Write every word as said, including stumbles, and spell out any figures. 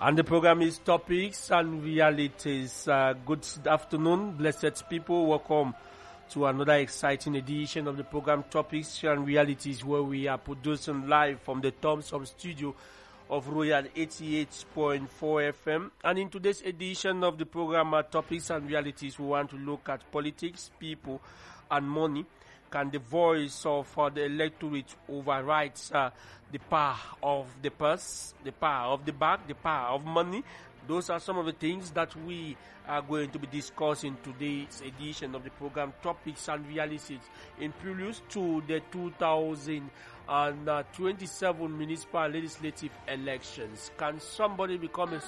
And the program is Topics and Realities. Uh, good afternoon, blessed people. Welcome to another exciting edition of the program Topics and Realities, where we are producing live from the Thompson studio of Royal eighty-eight point four F M. And in today's edition of the program uh, Topics and Realities, we want to look at politics, people, and money. Can the voice of uh, the electorate override uh, the power of the purse, the power of the bag, the power of money? Those are some of the things that we are going to be discussing today's edition of the program Topics and Realities in prelude to the two thousand twenty-seven municipal legislative elections. Can somebody become a